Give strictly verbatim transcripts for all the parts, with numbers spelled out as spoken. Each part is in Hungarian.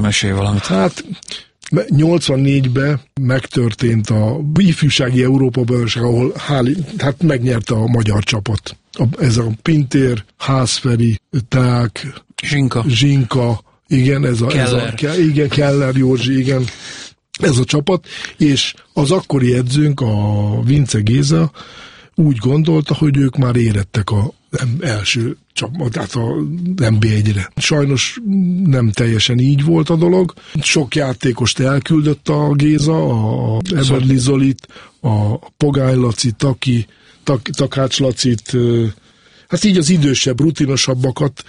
Mesélj valamit. Hát nyolcvannégyben megtörtént a ifjúsági Európa-bajnokság, ahol hál, hát megnyerte a magyar csapat. A, ez a Pintér, Hászferi, Ták, Zsinka. Zsinka, igen, ez a, ez a ke, igen, Keller Józsi, igen, ez a csapat, és az akkori edzőnk, a Vince Géza úgy gondolta, hogy ők már érettek a első csapat, tehát a en bé egyre. Sajnos nem teljesen így volt a dolog. Sok játékost elküldött a Géza, a Eberli Zolit, a Pogány Laci, Taki, Tak, Takács Lacit, hát így az idősebb, rutinosabbakat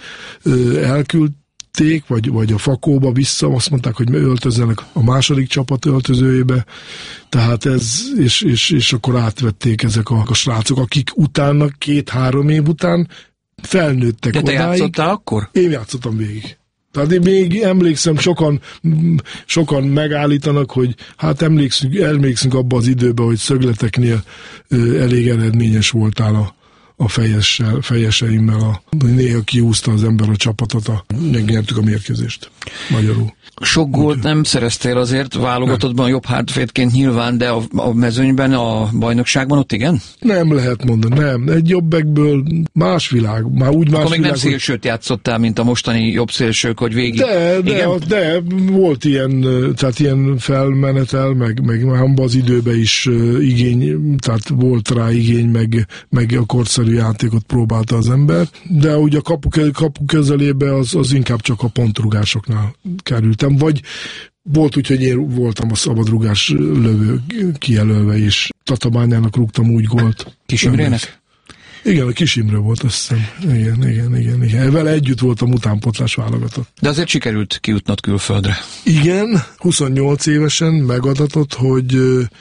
elküldték, vagy, vagy a Fakóba vissza, azt mondták, hogy öltözzenek a második csapat öltözőjébe, tehát ez, és, és, és akkor átvették ezek a, a srácok, akik utána, két-három év után felnőttek. De te odáig. Játszottál akkor? Én játszottam végig. Tehát én még emlékszem, sokan, sokan megállítanak, hogy hát emlékszünk, emlékszünk abba az időben, hogy szögleteknél elég eredményes voltál a, a fejessel, fejeseimmel, a, néha kiúzta az ember a csapatot, a, megnyertük a mérkőzést magyarul. Sok gólt nem szereztél azért, válogatottban jobb hátvédként nyilván, de a, a mezőnyben, a bajnokságban ott igen? Nem lehet mondani, nem. Egy jobbekből más világ, már úgy más Akkor még világ, nem szélsőt játszottál, mint a mostani jobb szélsők, hogy végig. De, de, de volt ilyen, tehát ilyen felmenetel, meg, meg abban az időben is igény, tehát volt rá igény, meg, meg a korszerű játékot próbálta az ember, de ugye a kapu, kapu közelébe az, az inkább csak a pontrugásoknál került. Vagy volt úgy, hogy én voltam a szabadrugás lövő kijelölve, és Tatabányának rúgtam úgy gólt. Kis Imrének? Igen, a Kis Imre volt, azt hiszem. Igen, igen, igen, igen. Vele együtt voltam utánpótlás válogatott. De azért sikerült kijutnod külföldre. Igen, huszonnyolc évesen megadatott, hogy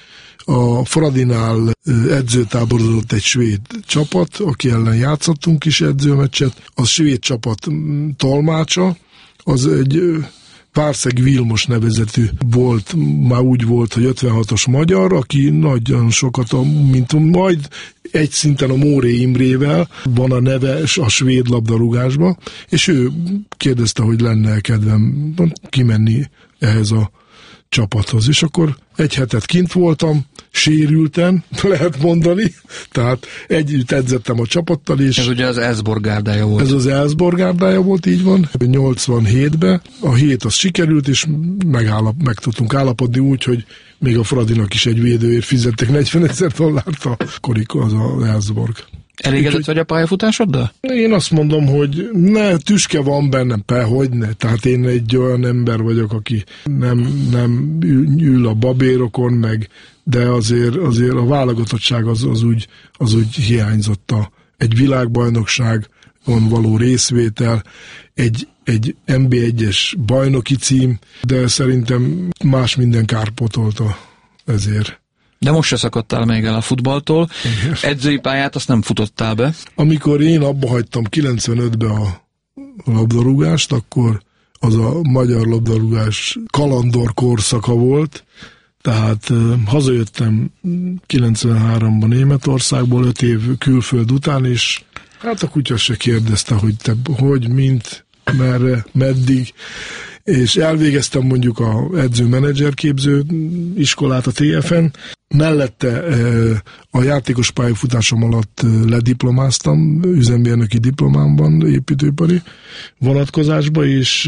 a Fradinál edzőtáborozott egy svéd csapat, aki ellen játszottunk is edzőmeccset. A svéd csapat tolmácsa, az egy Várszeg Vilmos nevezetű volt, már úgy volt, hogy ötvenhatos magyar, aki nagyon sokat, a, mint majd egy szinten a Móré Imrével van a neve a svéd labdarúgásba, és ő kérdezte, hogy lenne kedvem kimenni ehhez a csapathoz. És akkor egy hetet kint voltam, sérülten, lehet mondani, tehát együtt edzettem a csapattal is. Ez ugye az Elfsborg gárdája volt. Ez az Elfsborg gárdája volt, így van. nyolcvanhétben a hét az sikerült, és megállap, meg tudtunk állapodni úgy, hogy még a Fradinak is egy védőért fizettek negyvenezer dollárt, a korik az az Elfsborg. Elégedett vagy a pályafutásoddal? Én azt mondom, hogy ne, tüske van bennem, hogy ne. Tehát én egy olyan ember vagyok, aki nem, nem ül a babérokon, meg, de azért, azért a válogatottság az, az, úgy, az úgy hiányzott. A, egy világbajnokságon való részvétel, egy, egy en bé egyes bajnoki cím, de szerintem más minden kárpótolta ezért. De most se szakadtál még el a futballtól. Igen. Edzői pályát azt nem futottál be. Amikor én abba hagytam kilencvenötben a labdarúgást, akkor az a magyar labdarúgás kalandor korszaka volt, tehát uh, hazajöttem kilencvenháromban Németországból, öt év külföld után, és hát a kutya se kérdezte, hogy te hogy, mint, merre, meddig, és elvégeztem mondjuk a edző-menedzser képző iskolát a té ef en, mellette a játékos pályafutásom alatt lediplomáztam, üzemmérnöki diplomámban, építőipari vonatkozásba, és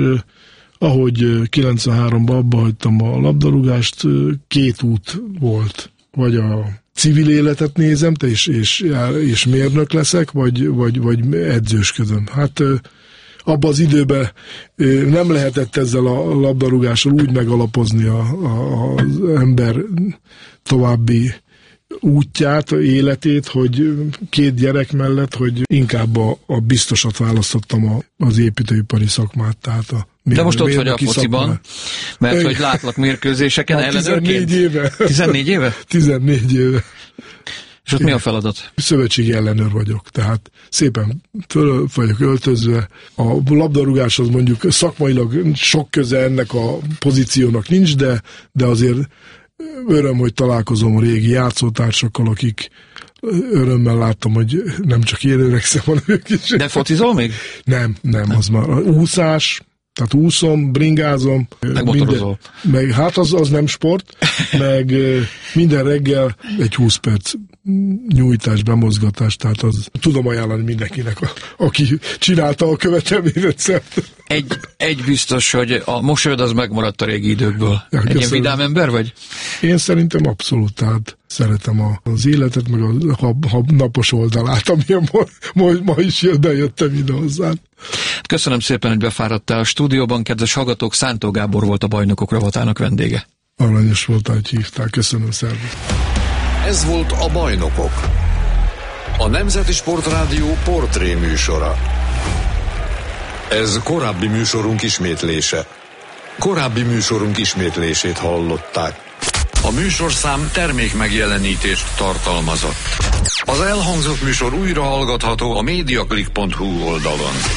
ahogy kilencvenháromban abba hagytam a labdarúgást, két út volt, vagy a civil életet nézem, te és, és, és mérnök leszek, vagy, vagy, vagy edzősködöm. Hát abban az időben nem lehetett ezzel a labdarúgással úgy megalapozni a, a, az ember további útját, életét, hogy két gyerek mellett, hogy inkább a, a biztosat választottam a, az építőipari szakmát. Tehát a De most ott vagy a fociban, szakmát. Mert hogy látlak mérkőzéseken ellenőrként. tizennégy éve. tizennégy éve? tizennégy éve. És ott mi a feladat? Szövetségi ellenőr vagyok, tehát szépen föl vagyok öltözve. A labdarúgás az mondjuk szakmailag sok köze ennek a pozíciónak nincs, de, de azért öröm, hogy találkozom a régi játszótársakkal, akik örömmel láttam, hogy nem csak én öregszem, hanem ők is. De focizol még? Nem, nem, nem. Az már úszás, Tehát úszom, bringázom. Meg motorozol. Meg, hát az, az nem sport, meg minden reggel egy húsz perc nyújtás, bemozgatás, tehát az tudom ajánlani mindenkinek, a, aki csinálta a követelményrendszert. Egy, egy biztos, hogy a mosolyod az megmaradt a régi időkből. Ja, egy ilyen vidám ember vagy? Én szerintem abszolút, tehát szeretem a, az életet, meg a, a, a napos oldalát, amilyen ma, ma, ma is jött, bejöttem ide hozzám. Köszönöm szépen, hogy befáradtál a stúdióban, kedves hallgatók, Szántó Gábor volt a Bajnokok rovatának vendége. Aranyos voltál, hogy hívtál, köszönöm, szervusz. Ez volt a Bajnokok, a Nemzeti Sportrádió portré műsora. Ez korábbi műsorunk ismétlése. Korábbi műsorunk ismétlését hallották. A műsorszám termék megjelenítést tartalmazott. Az elhangzott műsor újra hallgatható a mediaclick pont hu oldalon.